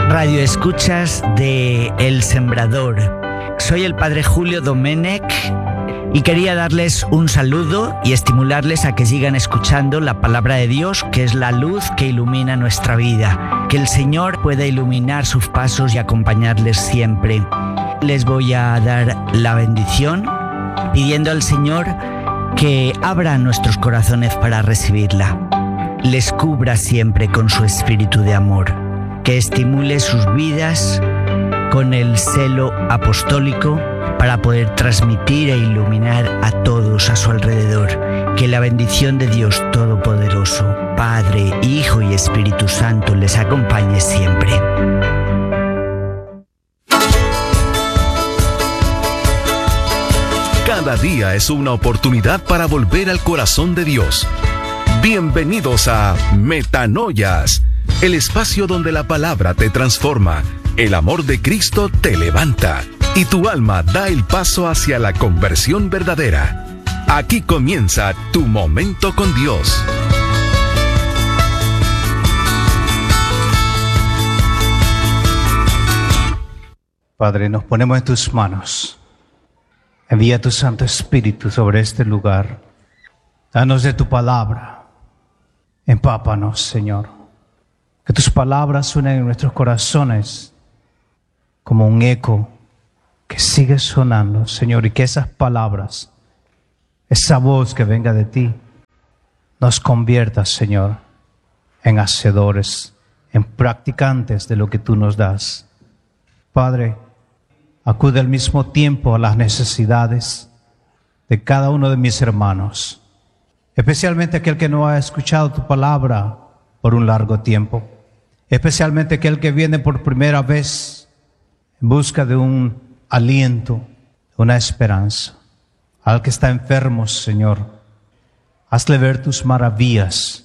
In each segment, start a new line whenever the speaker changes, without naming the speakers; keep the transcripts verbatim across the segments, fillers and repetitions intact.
Radio escuchas de El Sembrador. Soy el padre Julio Domenech y quería darles un saludo y estimularles a que sigan escuchando la palabra de Dios, que es la luz que ilumina nuestra vida. Que el Señor pueda iluminar sus pasos y acompañarles siempre. Les voy a dar la bendición pidiendo al Señor que abra nuestros corazones para recibirla. Les cubra siempre con su espíritu de amor. Que estimule sus vidas con el celo apostólico para poder transmitir e iluminar a todos a su alrededor. Que la bendición de Dios Todopoderoso, Padre, Hijo y Espíritu Santo les acompañe siempre.
Cada día es una oportunidad para volver al corazón de Dios. Bienvenidos a Metanoias, el espacio donde la palabra te transforma, el amor de Cristo te levanta y tu alma da el paso hacia la conversión verdadera. Aquí comienza tu momento con Dios.
Padre, nos ponemos en tus manos. Envía tu Santo Espíritu sobre este lugar. Danos de tu palabra. Empápanos, Señor. Que tus palabras suenen en nuestros corazones como un eco que sigue sonando, Señor, y que esas palabras, esa voz que venga de ti, nos convierta, Señor, en hacedores, en practicantes de lo que tú nos das. Padre, acude al mismo tiempo a las necesidades de cada uno de mis hermanos, especialmente aquel que no ha escuchado tu palabra por un largo tiempo, especialmente aquel que viene por primera vez en busca de un aliento, una esperanza. Al que está enfermo, Señor, hazle ver tus maravillas.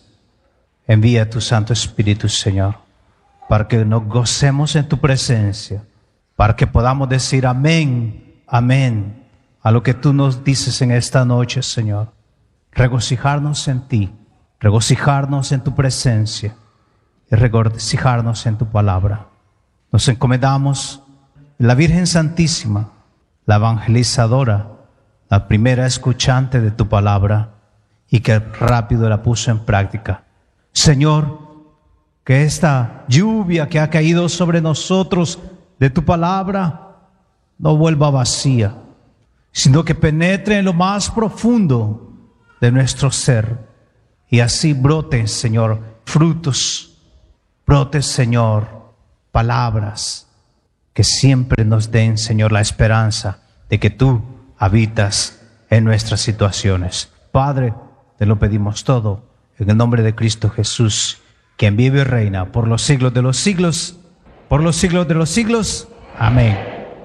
Envía tu Santo Espíritu, Señor, para que nos gocemos en tu presencia, para que podamos decir amén, amén, a lo que tú nos dices en esta noche, Señor. Regocijarnos en ti, regocijarnos en tu presencia y regocijarnos en tu palabra. Nos encomendamos en la Virgen Santísima, la evangelizadora, la primera escuchante de tu palabra y que rápido la puso en práctica. Señor, que esta lluvia que ha caído sobre nosotros de tu palabra no vuelva vacía, sino que penetre en lo más profundo de nuestro ser y así broten, Señor, frutos, broten, Señor, palabras que siempre nos den, Señor, la esperanza de que tú habitas en nuestras situaciones. Padre, te lo pedimos todo en el nombre de Cristo Jesús, quien vive y reina por los siglos de los siglos, por los siglos de los siglos. Amén.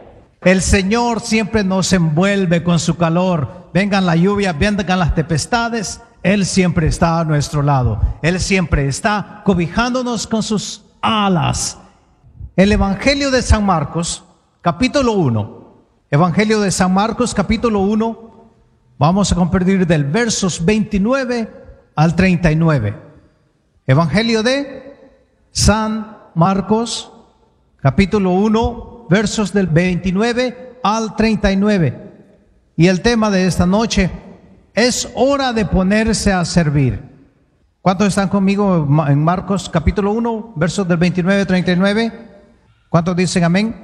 El Señor siempre nos envuelve con su calor. Vengan la lluvia, vengan las tempestades, Él siempre está a nuestro lado. Él siempre está cobijándonos con sus alas. El Evangelio de San Marcos, capítulo uno. Evangelio de San Marcos, capítulo uno. Vamos a compartir del versos veintinueve al treinta y nueve. Evangelio de San Marcos, capítulo uno, versos del veintinueve al treinta y nueve. Y el tema de esta noche es hora de ponerse a servir. ¿Cuántos están conmigo en Marcos capítulo uno, versos del veintinueve al treinta y nueve? ¿Cuántos dicen amén?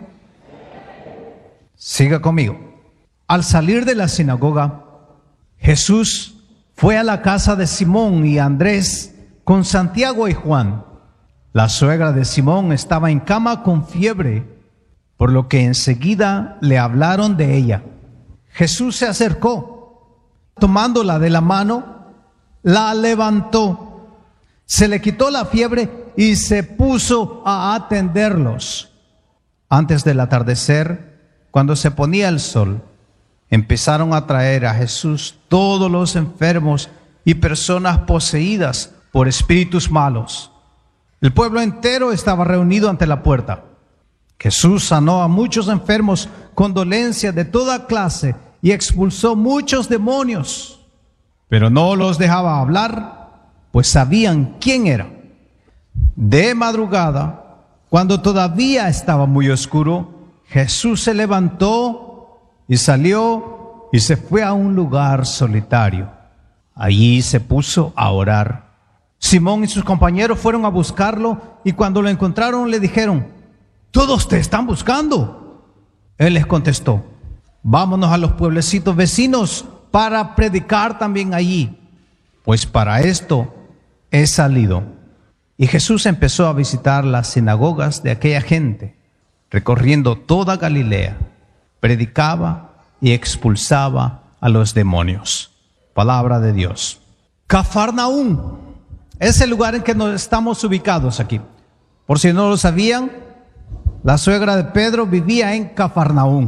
Siga conmigo. Al salir de la sinagoga, Jesús fue a la casa de Simón y Andrés con Santiago y Juan. La suegra de Simón estaba en cama con fiebre, por lo que enseguida le hablaron de ella. Jesús se acercó, tomándola de la mano, la levantó, se le quitó la fiebre y se puso a atenderlos. Antes del atardecer, cuando se ponía el sol, empezaron a traer a Jesús todos los enfermos y personas poseídas por espíritus malos. El pueblo entero estaba reunido ante la puerta. Jesús sanó a muchos enfermos con dolencias de toda clase y expulsó muchos demonios, pero no los dejaba hablar, pues sabían quién era. De madrugada, Cuando todavía estaba muy oscuro, Jesús se levantó y salió y se fue a un lugar solitario. Allí se puso a orar. Simón y sus compañeros fueron a buscarlo y cuando lo encontraron le dijeron: todos te están buscando. Él les contestó: vámonos a los pueblecitos vecinos para predicar también allí, pues para esto he salido. Y Jesús empezó a visitar las sinagogas de aquella gente, recorriendo toda Galilea, predicaba y expulsaba a los demonios. Palabra de Dios. Cafarnaúm es el lugar en que nos estamos ubicados aquí. Por si no lo sabían, la suegra de Pedro vivía en Cafarnaúm.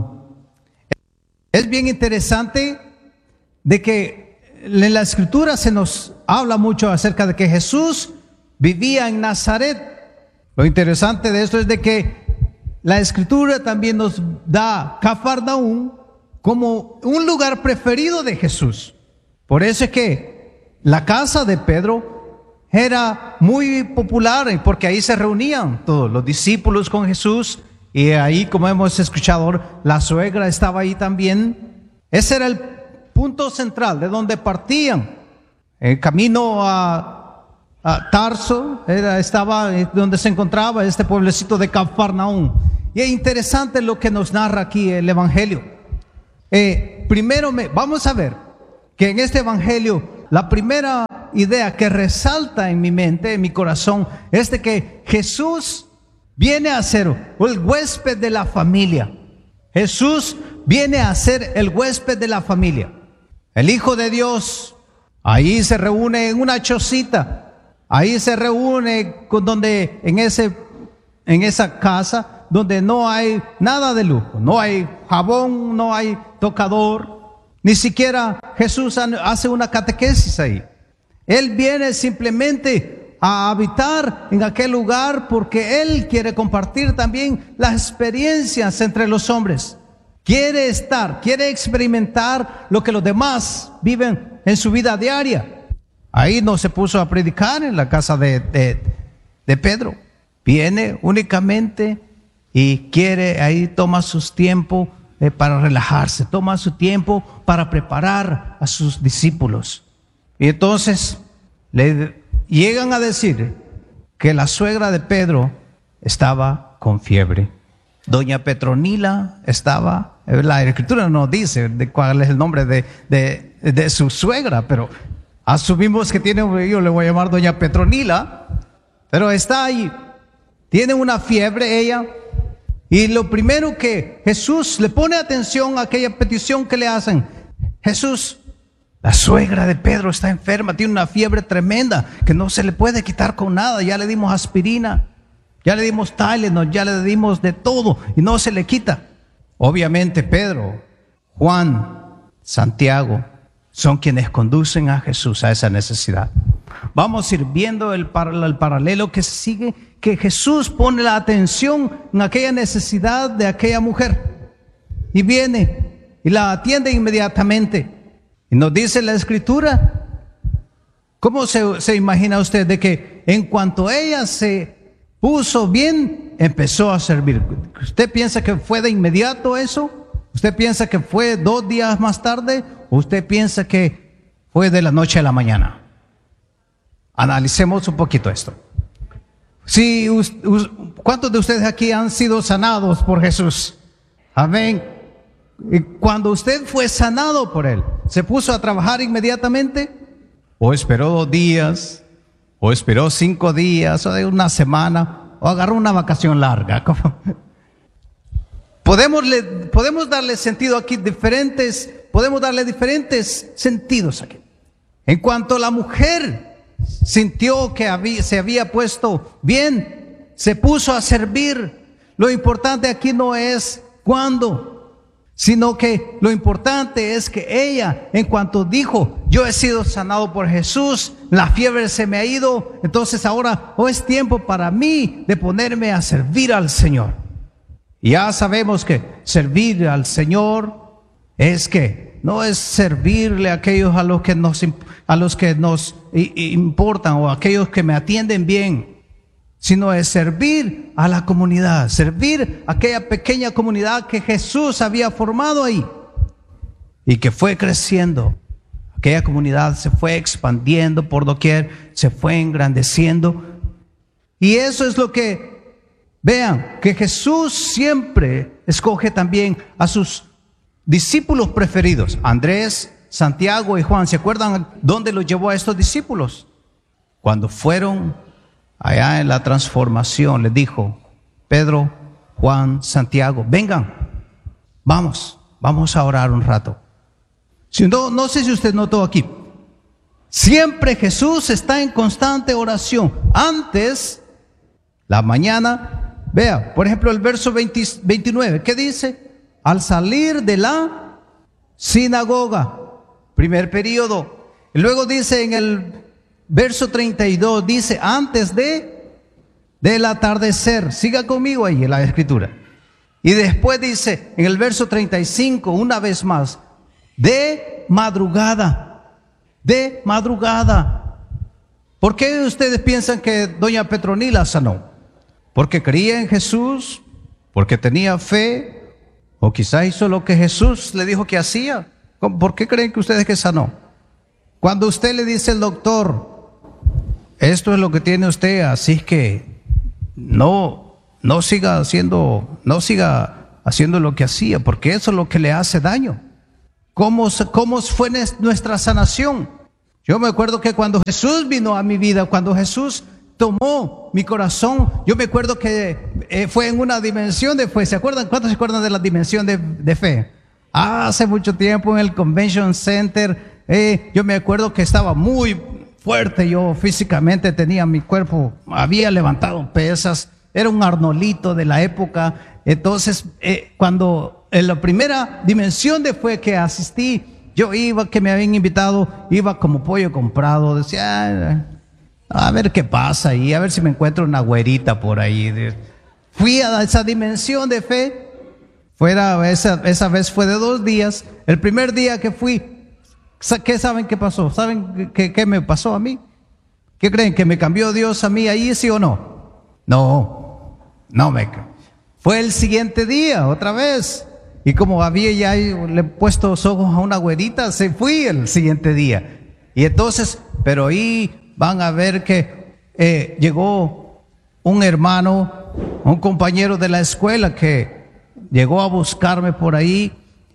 Es bien interesante de que en la escritura se nos habla mucho acerca de que Jesús vivía en Nazaret. Lo interesante de esto es de que la escritura también nos da Cafarnaúm como un lugar preferido de Jesús. Por eso es que la casa de Pedro era muy popular, porque ahí se reunían todos los discípulos con Jesús, y ahí, como hemos escuchado, la suegra estaba ahí también. Ese era el punto central de donde partían. El camino a, a Tarso era, estaba donde se encontraba este pueblecito de Cafarnaúm. Y es interesante lo que nos narra aquí el Evangelio. Eh, primero me, vamos a ver que en este Evangelio la primera idea que resalta en mi mente, en mi corazón, es de que Jesús viene a ser el huésped de la familia. Jesús viene a ser el huésped de la familia. El Hijo de Dios ahí se reúne en una chocita, ahí se reúne con donde en ese en esa casa donde no hay nada de lujo, no hay jabón, no hay tocador, ni siquiera Jesús hace una catequesis ahí. Él viene simplemente a habitar en aquel lugar porque Él quiere compartir también las experiencias entre los hombres. Quiere estar, quiere experimentar lo que los demás viven en su vida diaria. Ahí no se puso a predicar en la casa de, de, de Pedro. Viene únicamente y quiere, ahí toma su tiempo eh, para relajarse, toma su tiempo para preparar a sus discípulos. Y entonces le llegan a decir que la suegra de Pedro estaba con fiebre. Doña Petronila estaba, la escritura no dice de cuál es el nombre de, de, de su suegra, pero asumimos que tiene, yo le voy a llamar Doña Petronila, pero está ahí, tiene una fiebre ella, y lo primero que Jesús le pone atención a aquella petición que le hacen: Jesús, la suegra de Pedro está enferma, tiene una fiebre tremenda que no se le puede quitar con nada, ya le dimos aspirina, ya le dimos Tylenol, ya le dimos de todo y no se le quita. Obviamente Pedro, Juan, Santiago son quienes conducen a Jesús a esa necesidad. Vamos a ir viendo el, par el paralelo que sigue, que Jesús pone la atención en aquella necesidad de aquella mujer y viene y la atiende inmediatamente. Y nos dice la escritura, ¿cómo se, se imagina usted de que en cuanto ella se puso bien, empezó a servir? ¿Usted piensa que fue de inmediato eso? ¿Usted piensa que fue dos días más tarde? ¿O usted piensa que fue de la noche a la mañana? Analicemos un poquito esto. Si, ¿cuántos de ustedes aquí han sido sanados por Jesús? Amén. Y cuando usted fue sanado por Él, ¿se puso a trabajar inmediatamente? ¿O esperó dos días? ¿O esperó cinco días? ¿O de una semana? ¿O agarró una vacación larga? Podemos, le, podemos darle sentido aquí diferentes, podemos darle diferentes sentidos aquí. En cuanto la mujer sintió que había, se había puesto bien, se puso a servir. Lo importante aquí no es cuándo, sino que lo importante es que ella, en cuanto dijo, yo he sido sanado por Jesús, la fiebre se me ha ido, entonces ahora oh, es tiempo para mí de ponerme a servir al Señor. Y ya sabemos que servir al Señor es que no es servirle a aquellos a los que nos, a los que nos importan o a aquellos que me atienden bien, sino es servir a la comunidad, servir a aquella pequeña comunidad que Jesús había formado ahí y que fue creciendo. Aquella comunidad se fue expandiendo por doquier, se fue engrandeciendo. Y eso es lo que, vean, que Jesús siempre escoge también a sus discípulos preferidos, Andrés, Santiago y Juan. ¿Se acuerdan dónde los llevó a estos discípulos? Cuando fueron allá en la transformación, les dijo: Pedro, Juan, Santiago, vengan, vamos, vamos a orar un rato. Si no, no sé si usted notó aquí, siempre Jesús está en constante oración. Antes, la mañana, vea, por ejemplo, el verso veinte, veintinueve, ¿qué dice? Al salir de la sinagoga, primer periodo. Y luego dice en el verso treinta y dos, dice antes de del atardecer. Siga conmigo ahí en la escritura. Y después dice en el verso treinta y cinco, una vez más, de madrugada, de madrugada. ¿Por qué ustedes piensan que doña Petronila sanó? ¿Porque creía en Jesús? ¿Porque tenía fe? ¿O quizá hizo lo que Jesús le dijo que hacía? ¿Por qué creen que ustedes que sanó? Cuando usted le dice al doctor: esto es lo que tiene usted, así que no, no siga haciendo, no siga haciendo lo que hacía, porque eso es lo que le hace daño. ¿Cómo, cómo fue nuestra sanación? Yo me acuerdo que cuando Jesús vino a mi vida, cuando Jesús tomó mi corazón, yo me acuerdo que eh, fue en una dimensión de fe. ¿Se acuerdan? ¿Cuántos se acuerdan de la dimensión de, de fe? Hace mucho tiempo en el Convention Center, eh, yo me acuerdo que estaba muy fuerte. Yo físicamente tenía mi cuerpo, había levantado pesas, era un Arnolito de la época. Entonces, eh, cuando en la primera dimensión de fe que asistí, yo iba, que me habían invitado, iba como pollo comprado, decía, a ver qué pasa y a ver si me encuentro una güerita por ahí. Fui a esa dimensión de fe. Fuera, esa, esa vez fue de dos días. El primer día que fui, ¿qué saben qué pasó? ¿Saben qué, qué me pasó a mí? ¿Qué creen? ¿Que me cambió Dios a mí ahí, sí o no? No, no me cambió. Fue el siguiente día, otra vez. Y como había ya le he puesto los ojos a una güerita, se fui el siguiente día. Y entonces, pero ahí van a ver que eh, llegó un hermano, un compañero de la escuela que llegó a buscarme por ahí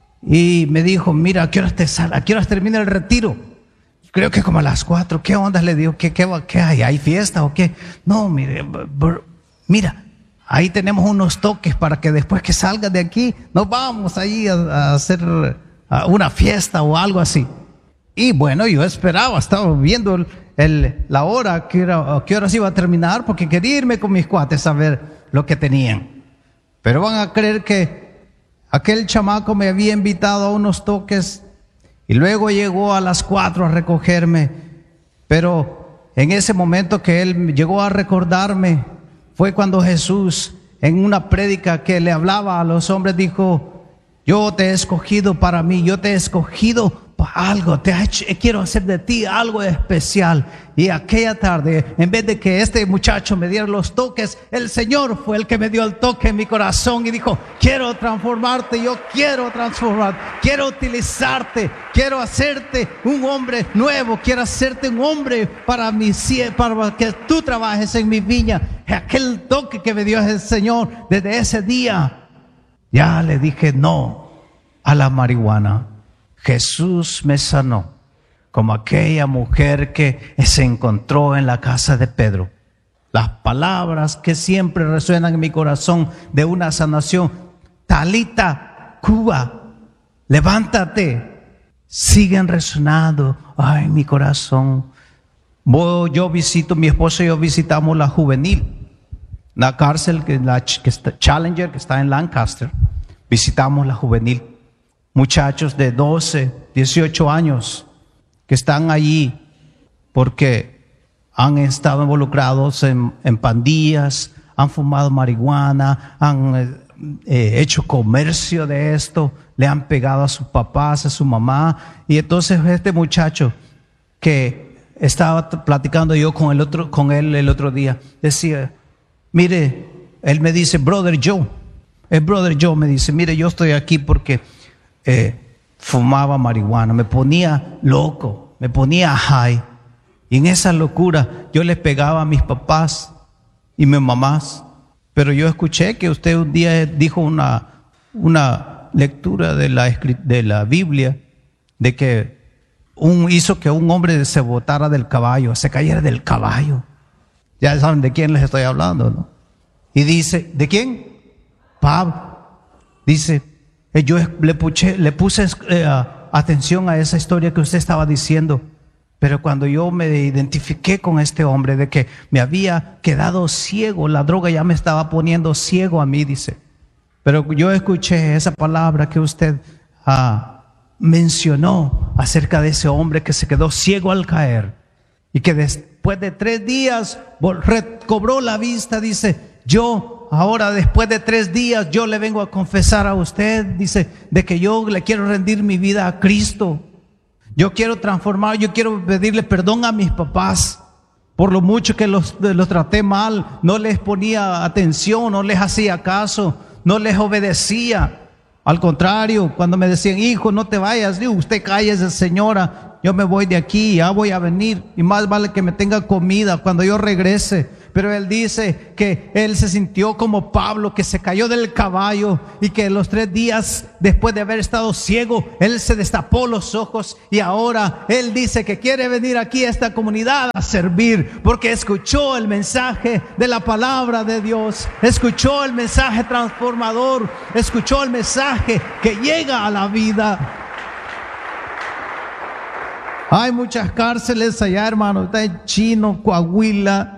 y me dijo: mira, ¿a qué horas te sale? ¿A qué horas termina el retiro? Creo que como a las cuatro. ¿Qué onda? Le digo, ¿qué, qué, qué hay? ¿Hay fiesta o qué? No, mire, br, mira, ahí tenemos unos toques para que después que salgas de aquí, nos vamos ahí a, a hacer a una fiesta o algo así. Y bueno, yo esperaba, estaba viendo el, el, la hora, que era, qué horas iba a terminar, porque quería irme con mis cuates a ver lo que tenían. Pero van a creer que aquel chamaco me había invitado a unos toques y luego llegó a las cuatro a recogerme. Pero en ese momento que él llegó a recordarme, fue cuando Jesús, en una prédica que le hablaba a los hombres, dijo: yo te he escogido para mí, yo te he escogido para algo, te he hecho, quiero hacer de ti algo especial. Y aquella tarde, en vez de que este muchacho me diera los toques, el Señor fue el que me dio el toque en mi corazón y dijo: quiero transformarte, yo quiero transformarte, quiero utilizarte, quiero hacerte un hombre nuevo, quiero hacerte un hombre para mi, para que tú trabajes en mi viña. Aquel toque que me dio el Señor, desde ese día ya le dije no a la marihuana. Jesús me sanó, como aquella mujer que se encontró en la casa de Pedro. Las palabras que siempre resuenan en mi corazón de una sanación: Talita Cuba, levántate, siguen resonando ay, en mi corazón. Yo visito, mi esposo y yo visitamos la juvenil, la cárcel, que la que está, Challenger, que está en Lancaster. Visitamos la juvenil. Muchachos de doce, dieciocho años que están allí porque han estado involucrados en, en pandillas, han fumado marihuana, han eh, hecho comercio de esto, le han pegado a sus papás, a su mamá. Y entonces este muchacho que estaba platicando yo con, el otro, con él el otro día, decía: Mire, él me dice, brother Joe, el brother Joe me dice, mire, yo estoy aquí porque eh, fumaba marihuana, me ponía loco, me ponía high. Y en esa locura yo les pegaba a mis papás y mis mamás. Pero yo escuché que usted un día dijo una, una lectura de la, de la Biblia, de que un, hizo que un hombre se botara del caballo, se cayera del caballo. Ya saben de quién les estoy hablando, ¿no? Y dice, ¿de quién? Pablo. Dice, yo le puse, le puse eh, atención a esa historia que usted estaba diciendo. Pero cuando yo me identifiqué con este hombre de que me había quedado ciego, la droga ya me estaba poniendo ciego a mí, dice. Pero yo escuché esa palabra que usted ah, mencionó acerca de ese hombre que se quedó ciego al caer y que después de tres días recobró la vista. Dice, yo ahora después de tres días yo le vengo a confesar a usted, dice, de que yo le quiero rendir mi vida a Cristo. Yo quiero transformar, yo quiero pedirle perdón a mis papás por lo mucho que los, los traté mal, no les ponía atención, no les hacía caso, no les obedecía. Al contrario, cuando me decían, hijo, no te vayas, digo, usted cállese, señora, yo me voy de aquí, ya voy a venir y más vale que me tenga comida cuando yo regrese. Pero él dice que él se sintió como Pablo, que se cayó del caballo y que los tres días después de haber estado ciego, él se destapó los ojos y ahora él dice que quiere venir aquí a esta comunidad a servir porque escuchó el mensaje de la palabra de Dios, escuchó el mensaje transformador, escuchó el mensaje que llega a la vida. Hay muchas cárceles allá, hermano, está en Chino, Coahuila.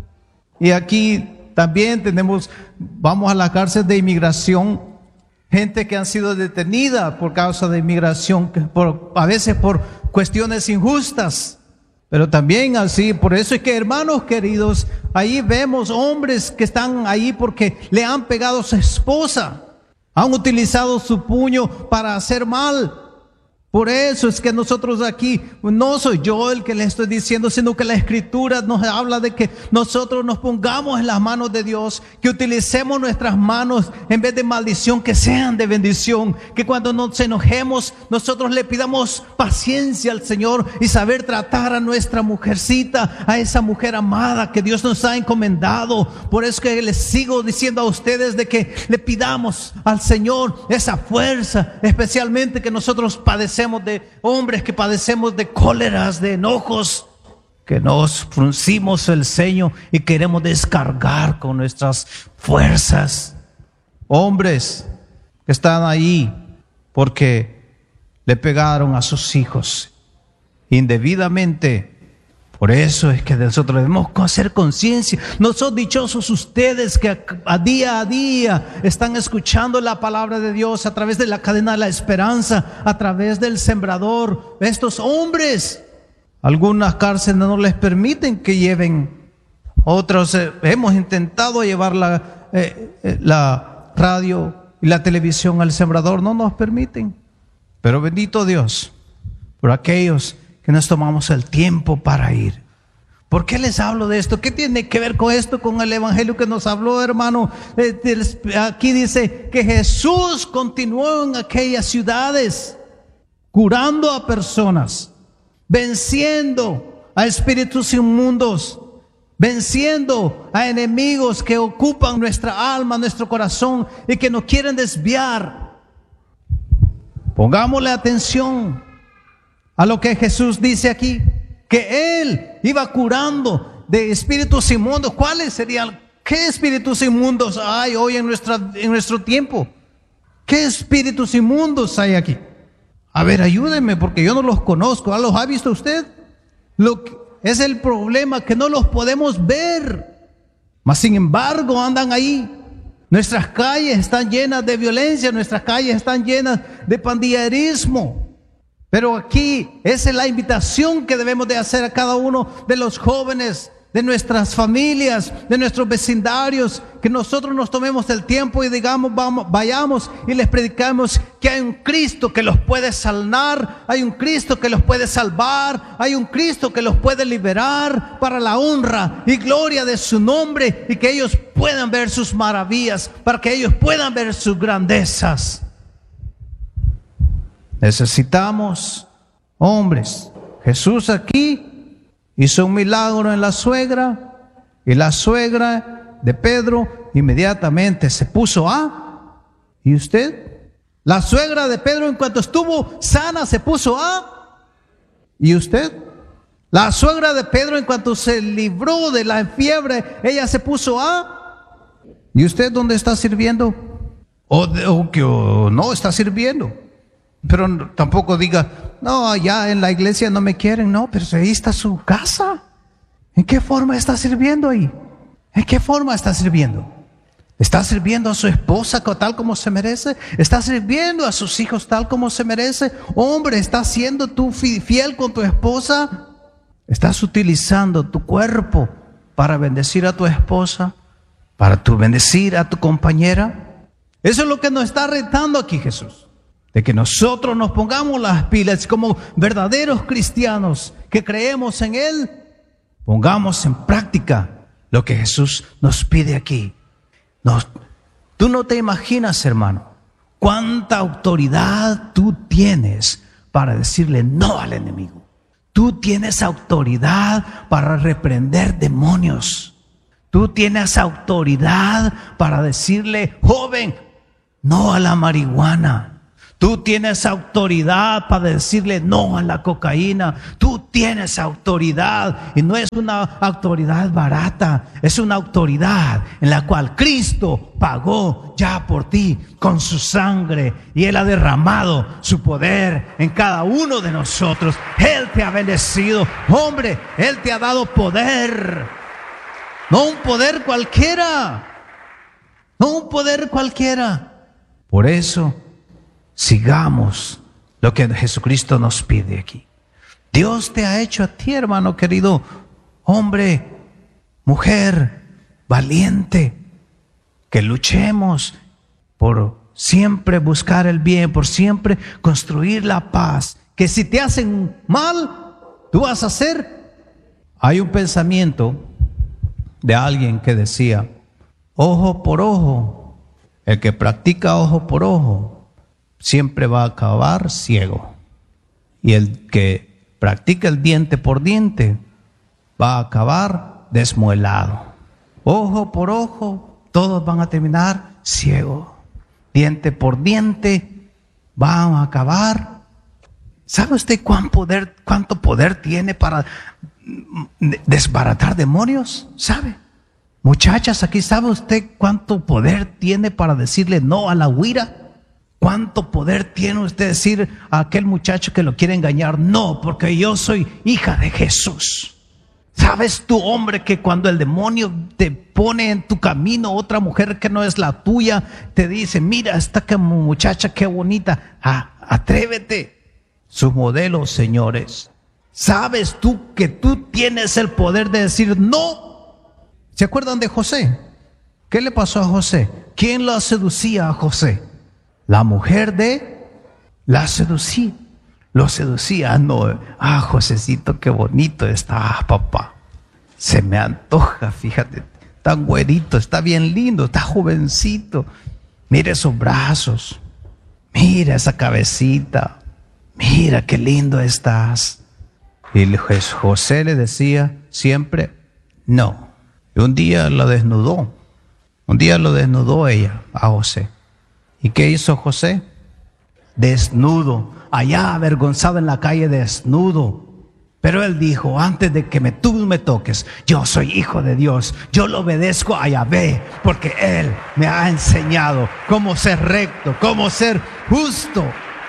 Y aquí también tenemos, vamos a la cárcel de inmigración, gente que han sido detenida por causa de inmigración, por, a veces por cuestiones injustas, pero también así. Por eso es que, hermanos queridos, ahí vemos hombres que están ahí porque le han pegado a su esposa, han utilizado su puño para hacer mal. Por eso es que nosotros aquí, no soy yo el que le estoy diciendo, sino que la Escritura nos habla de que nosotros nos pongamos en las manos de Dios, que utilicemos nuestras manos en vez de maldición, que sean de bendición, que cuando nos enojemos nosotros le pidamos paciencia al Señor y saber tratar a nuestra mujercita, a esa mujer amada que Dios nos ha encomendado. Por eso que les sigo diciendo a ustedes de que le pidamos al Señor esa fuerza, especialmente que nosotros padecemos de hombres que padecemos de cóleras, de enojos, que nos fruncimos el ceño y queremos descargar con nuestras fuerzas. Hombres que están ahí porque le pegaron a sus hijos indebidamente. Por eso es que nosotros debemos hacer conciencia. No son dichosos ustedes que a, a día a día están escuchando la palabra de Dios a través de la cadena de la esperanza, a través del sembrador. Estos hombres, algunas cárceles no les permiten que lleven. Otros eh, hemos intentado llevar la, eh, eh, la radio y la televisión al sembrador, no nos permiten. Pero bendito Dios por aquellos que nos tomamos el tiempo para ir. ¿Por qué les hablo de esto? ¿Qué tiene que ver con esto, con el evangelio que nos habló, hermano? Aquí dice que Jesús continuó en aquellas ciudades, curando a personas, venciendo a espíritus inmundos, venciendo a enemigos que ocupan nuestra alma, nuestro corazón y que nos quieren desviar. Pongámosle atención a lo que Jesús dice aquí, que Él iba curando de espíritus inmundos. ¿Cuáles serían? ¿Qué espíritus inmundos hay hoy en, nuestra, en nuestro tiempo? ¿Qué espíritus inmundos hay aquí? A ver, ayúdenme porque yo no los conozco. ¿Los ha visto usted? Lo que es el problema, que no los podemos ver, mas sin embargo andan ahí. Nuestras calles están llenas de violencia, nuestras calles están llenas de pandillerismo. Pero aquí esa es la invitación que debemos de hacer a cada uno de los jóvenes, de nuestras familias, de nuestros vecindarios, que nosotros nos tomemos el tiempo y digamos, vamos, vayamos y les predicamos que hay un Cristo que los puede sanar, hay un Cristo que los puede salvar, hay un Cristo que los puede liberar para la honra y gloria de su nombre, y que ellos puedan ver sus maravillas, para que ellos puedan ver sus grandezas. Necesitamos hombres. Jesús aquí hizo un milagro en la suegra, y la suegra de Pedro inmediatamente se puso a. ¿Y usted? La suegra de Pedro, en cuanto estuvo sana, se puso a. ¿Y usted? La suegra de Pedro, en cuanto se libró de la fiebre, ella se puso a. ¿Y usted dónde está sirviendo? O, o que o no está sirviendo. Pero tampoco diga, no, allá en la iglesia no me quieren. No, pero ahí está su casa. ¿En qué forma está sirviendo ahí? ¿En qué forma está sirviendo? ¿Está sirviendo a su esposa tal como se merece? ¿Está sirviendo a sus hijos tal como se merece? Hombre, ¿estás siendo tú fiel con tu esposa? ¿Estás utilizando tu cuerpo para bendecir a tu esposa? ¿Para tu bendecir a tu compañera? Eso es lo que nos está retando aquí Jesús. De que nosotros nos pongamos las pilas como verdaderos cristianos que creemos en Él, pongamos en práctica lo que Jesús nos pide aquí. Nos, tú no te imaginas, hermano, cuánta autoridad tú tienes para decirle no al enemigo. Tú tienes autoridad para reprender demonios. Tú tienes autoridad para decirle, joven, no a la marihuana. Tú tienes autoridad para decirle no a la cocaína. Tú tienes autoridad, y no es una autoridad barata, es una autoridad en la cual Cristo pagó ya por ti con su sangre, y Él ha derramado su poder en cada uno de nosotros. Él te ha bendecido, hombre, Él te ha dado poder, no un poder cualquiera, no un poder cualquiera. Por eso sigamos lo que Jesucristo nos pide aquí. Dios te ha hecho a ti, hermano querido, hombre, mujer, valiente, que luchemos por siempre buscar el bien, por siempre construir la paz. Que si te hacen mal, tú vas a hacer. Hay un pensamiento de alguien que decía, ojo por ojo. El que practica ojo por ojo siempre va a acabar ciego, y el que practica el diente por diente va a acabar desmuelado. Ojo por ojo, todos van a terminar ciegos. Diente por diente van a acabar. ¿Sabe usted cuán poder, cuánto poder tiene para desbaratar demonios? ¿Sabe? Muchachas, aquí, ¿sabe usted cuánto poder tiene para decirle no a la huira? ¿Cuánto poder tiene usted decir a aquel muchacho que lo quiere engañar? No, porque yo soy hija de Jesús. ¿Sabes tú, hombre, que cuando el demonio te pone en tu camino otra mujer que no es la tuya, te dice, mira, esta muchacha qué bonita, ah, atrévete? Sus modelos, señores. ¿Sabes tú que tú tienes el poder de decir no? ¿Se acuerdan de José? ¿Qué le pasó a José? ¿Quién lo seducía a José? La mujer de la seducía, lo seducía. No, ah, Josecito, qué bonito está, ah, papá. Se me antoja, fíjate, tan güerito, está bien lindo, está jovencito. Mira esos brazos, mira esa cabecita, mira qué lindo estás. Y José le decía siempre no. Y un día lo desnudó, un día lo desnudó ella a José. ¿Y qué hizo José? Desnudo, allá avergonzado en la calle, desnudo. Pero él dijo, antes de que me, tú me toques, yo soy hijo de Dios, yo lo obedezco a Yahvé, porque Él me ha enseñado cómo ser recto, cómo ser justo.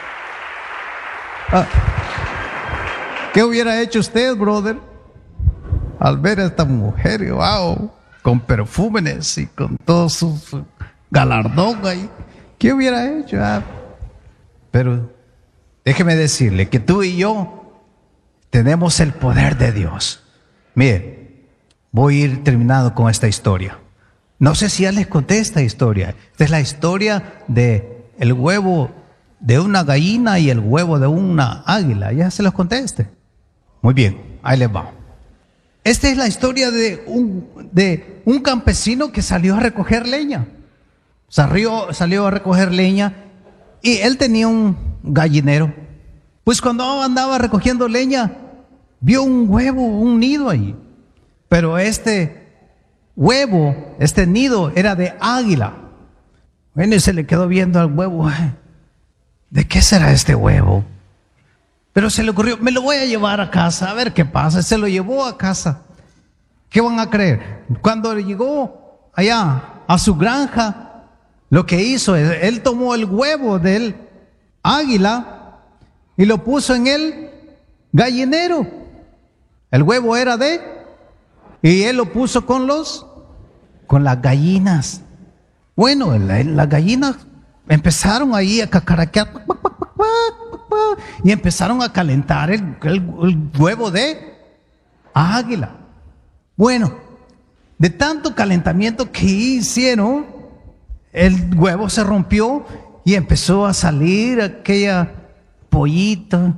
Ah, ¿qué hubiera hecho usted, brother, al ver a esta mujer, wow, con perfúmenes y con todo su, su galardón ahí? ¿Qué hubiera hecho? Ah, pero déjeme decirle que tú y yo tenemos el poder de Dios. Mire, voy a ir terminando con esta historia. No sé si ya les conté esta historia. Esta es la historia de el huevo de una gallina y el huevo de una águila. Ya se los conté este. Muy bien, ahí les va. Esta es la historia de un, de un campesino que salió a recoger leña. Salió, salió a recoger leña y él tenía un gallinero. Pues cuando andaba recogiendo leña, vio un huevo, un nido ahí. Pero este huevo, este nido era de águila. Bueno, y se le quedó viendo al huevo. ¿De qué será este huevo? Pero se le ocurrió, me lo voy a llevar a casa, a ver qué pasa. Se lo llevó a casa. ¿Qué van a creer? Cuando llegó allá a su granja, lo que hizo es, él tomó el huevo del águila y lo puso en el gallinero. El huevo era de, y él lo puso con los, con las gallinas. Bueno, las la gallinas empezaron ahí a cacaraquear y empezaron a calentar el, el, el huevo de águila. Bueno, de tanto calentamiento que hicieron, el huevo se rompió y empezó a salir aquella pollita.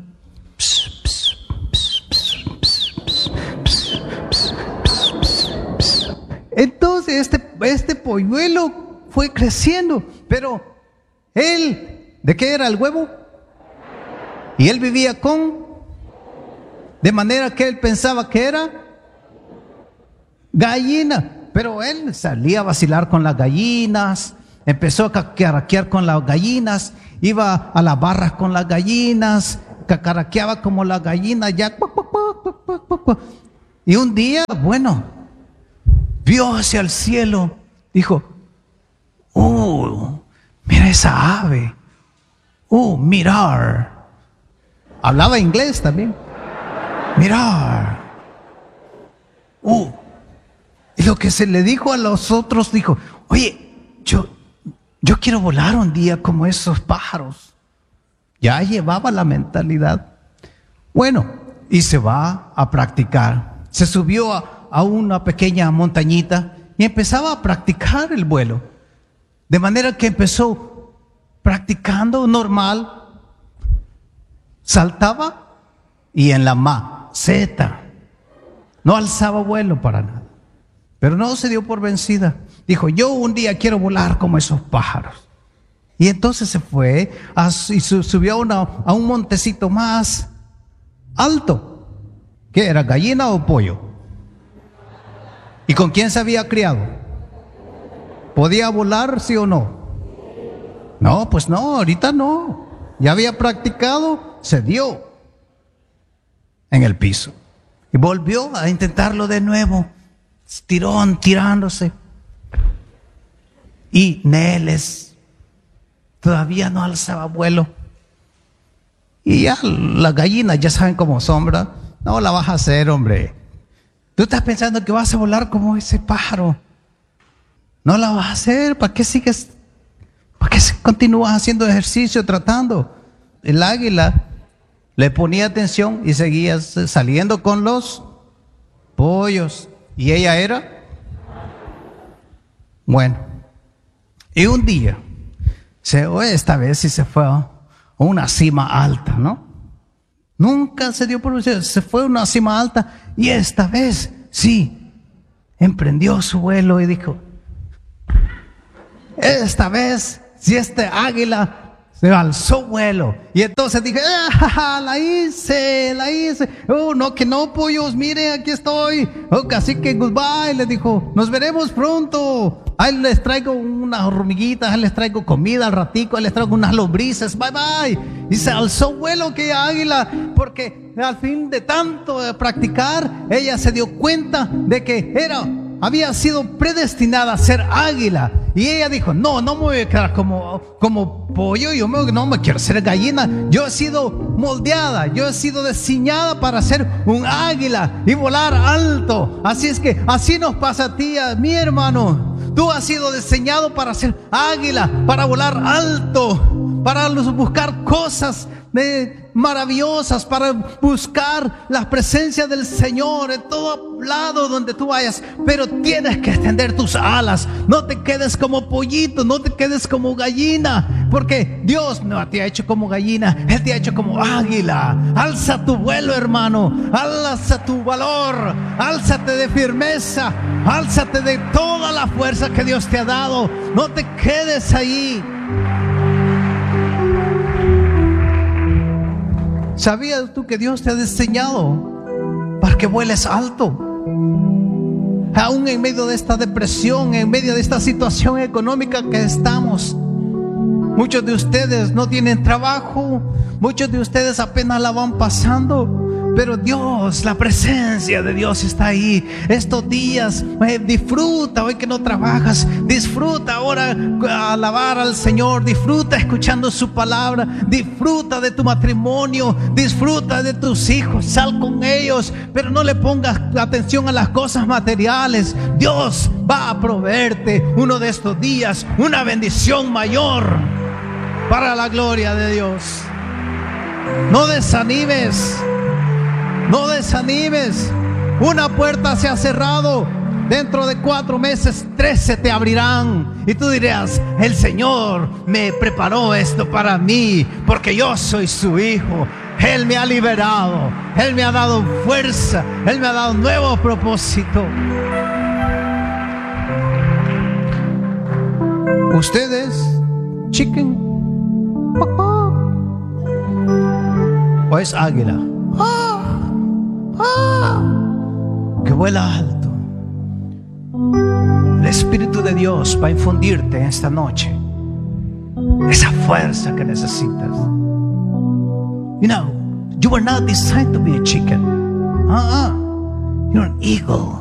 Entonces este, este polluelo fue creciendo, pero él, ¿de qué era el huevo? Y él vivía con, de manera que él pensaba que era gallina, pero él salía a vacilar con las gallinas, empezó a cacaraquear con las gallinas, iba a las barras con las gallinas, cacaraqueaba como las gallinas, ya. Y un día, bueno, vio hacia el cielo, dijo, oh, mira esa ave, oh, mirar. Hablaba inglés también. Mirar. Uh. Y lo que se le dijo a los otros, dijo, oye, yo, yo quiero volar un día como esos pájaros. Ya llevaba la mentalidad. Bueno, y se va a practicar. Se subió a, a una pequeña montañita y empezaba a practicar el vuelo. De manera que empezó practicando normal. Saltaba y en la maceta. No alzaba vuelo para nada. Pero no se dio por vencida. Dijo, yo un día quiero volar como esos pájaros. Y entonces se fue a, y subió a, una, a un montecito más alto. ¿Qué era, gallina o pollo? ¿Y con quién se había criado? ¿Podía volar, sí o no? No, pues no, ahorita no. Ya había practicado, se dio en el piso. Y volvió a intentarlo de nuevo. Tirón, tirándose. Y Neles todavía no alzaba vuelo. Y ya las gallinas ya saben cómo sombra. No la vas a hacer, hombre. Tú estás pensando que vas a volar como ese pájaro. No la vas a hacer. ¿Para qué sigues? ¿Para qué continúas haciendo ejercicio, tratando? El águila le ponía atención y seguía saliendo con los pollos. ¿Y ella era? Bueno. Y un día, se, esta vez sí se fue a una cima alta, ¿no? Nunca se dio por vencido, se fue a una cima alta y esta vez sí, emprendió su vuelo y dijo, esta vez, si este águila se alzó vuelo. Y entonces dije, ah, la hice, la hice. Oh, no, que no, pollos, mire, aquí estoy. Oh, así que goodbye, le dijo, nos veremos pronto. Ahí les traigo unas hormiguitas, ahí les traigo comida al ratico, ahí les traigo unas lombrices, bye bye. Y se alzó vuelo aquella águila, porque al fin de tanto de practicar, ella se dio cuenta de que era, había sido predestinada a ser águila. Y ella dijo, no, no me voy a quedar como, como pollo, yo me, no me quiero ser gallina. Yo he sido moldeada, yo he sido diseñada para ser un águila y volar alto. Así es que así nos pasa a ti, a mi hermano. Tú has sido diseñado para ser águila, para volar alto, para buscar cosas de, maravillosas para buscar la presencia del Señor en todo lado donde tú vayas. Pero tienes que extender tus alas. No te quedes como pollito, no te quedes como gallina, porque Dios no te ha hecho como gallina, Él te ha hecho como águila. Alza tu vuelo, hermano. Alza tu valor. Álzate de firmeza. Álzate de toda la fuerza que Dios te ha dado. No te quedes ahí. ¿Sabías tú que Dios te ha diseñado para que vueles alto? Aún en medio de esta depresión, en medio de esta situación económica que estamos, muchos de ustedes no tienen trabajo, muchos de ustedes apenas la van pasando. Pero Dios, la presencia de Dios está ahí. Estos días, eh, disfruta hoy que no trabajas. Disfruta ahora alabar al Señor. Disfruta escuchando su palabra. Disfruta de tu matrimonio. Disfruta de tus hijos. Sal con ellos. Pero no le pongas atención a las cosas materiales. Dios va a proveerte uno de estos días una bendición mayor para la gloria de Dios. No desanimes. No desanimes. Una puerta se ha cerrado. Dentro de cuatro meses, tres se te abrirán. Y tú dirás: el Señor me preparó esto para mí, porque yo soy su hijo. Él me ha liberado. Él me ha dado fuerza. Él me ha dado un nuevo propósito. ¿Ustedes, chicken? ¿O es águila? Que vuela alto. El Espíritu de Dios va a infundirte esta noche esa fuerza que necesitas. You know, you were not designed to be a chicken. Uh-uh. You're an eagle.